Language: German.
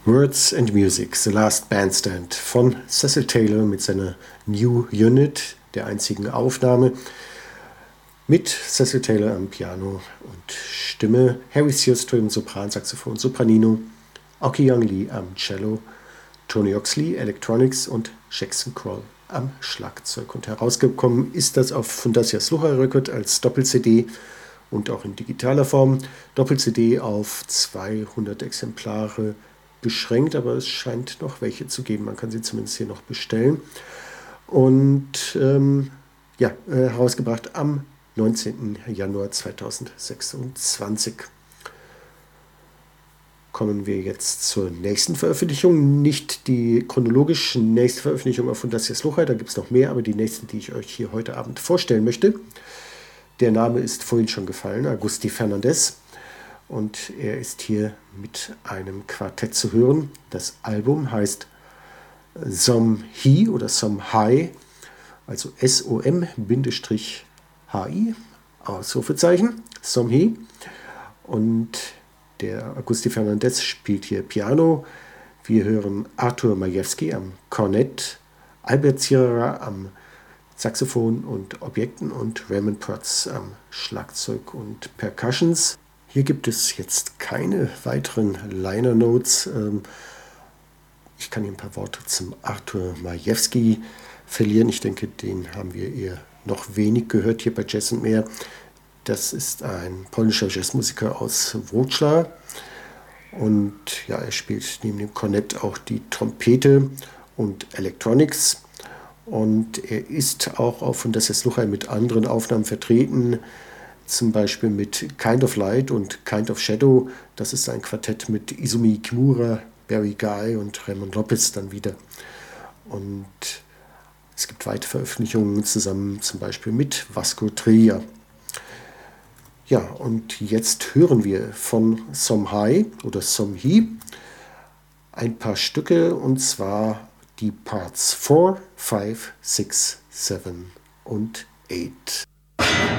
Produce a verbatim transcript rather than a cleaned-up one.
Words and Music, The Last Bandstand von Cecil Taylor mit seiner New Unit, der einzigen Aufnahme, mit Cecil Taylor am Piano und Stimme, Harry Searstrom, Sopransaxophon, Sopranino, Oki Young Lee am Cello, Tony Oxley, Electronics und Jackson Kroll am Schlagzeug. Und herausgekommen ist das auf Fundacja Slucha Record als Doppel-C D und auch in digitaler Form. Doppel-C D auf zweihundert Exemplare beschränkt, aber es scheint noch welche zu geben. Man kann sie zumindest hier noch bestellen. Und ähm, ja, äh, herausgebracht am neunzehnten Januar zweitausendsechsundzwanzig. Kommen wir jetzt zur nächsten Veröffentlichung. Nicht die chronologisch nächste Veröffentlichung auf Fundacja Slucha, da gibt es noch mehr, aber die nächste, die ich euch hier heute Abend vorstellen möchte. Der Name ist vorhin schon gefallen, Agustí Fernández. Und er ist hier mit einem Quartett zu hören. Das Album heißt Som Hi oder Som Hai, also S O M H I, Ausrufezeichen, Som Hi. Und der Agustí Fernández spielt hier Piano. Wir hören Artur Majewski am Kornett, Albert Ziererer am Saxophon und Objekten und Raymond Protz am Schlagzeug und Percussions. Hier gibt es jetzt keine weiteren Liner Notes. Ich kann hier ein paar Worte zum Artur Majewski verlieren. Ich denke, den haben wir eher noch wenig gehört hier bei Jazz und mehr. Das ist ein polnischer Jazzmusiker aus Wrocław. Und ja, er spielt neben dem Kornett auch die Trompete und Electronics. Und er ist auch auf Fundacja Slucha mit anderen Aufnahmen vertreten, zum Beispiel mit Kind of Light und Kind of Shadow. Das ist ein Quartett mit Izumi Kimura, Barry Guy und Raymond Lopez dann wieder. Und es gibt weitere Veröffentlichungen zusammen, zum Beispiel mit Vasco Trilla. Ja, und jetzt hören wir von Som Hai oder Som Hi ein paar Stücke, und zwar die Parts vier, fünf, sechs, sieben und acht.